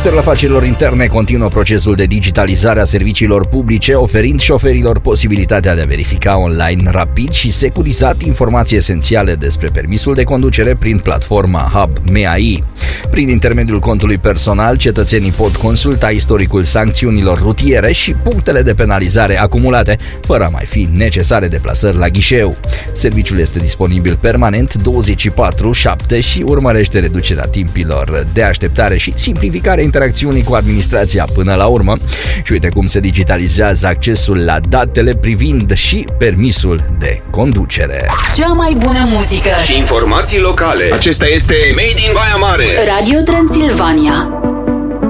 Ministerul Afacerilor Interne continuă procesul de digitalizare a serviciilor publice, oferind șoferilor posibilitatea de a verifica online rapid și securizat informații esențiale despre permisul de conducere prin platforma Hub MAI. Prin intermediul contului personal, cetățenii pot consulta istoricul sancțiunilor rutiere și punctele de penalizare acumulate, fără a mai fi necesare deplasări la ghișeu. Serviciul este disponibil permanent 24/7 și urmărește reducerea timpilor de așteptare și simplificarea interacțiunii cu administrația până la urmă. Și uite cum se digitalizează accesul la datele privind și permisul de conducere. Cea mai bună muzică și informații locale. Acesta este Made in Baia Mare. Radio Transilvania.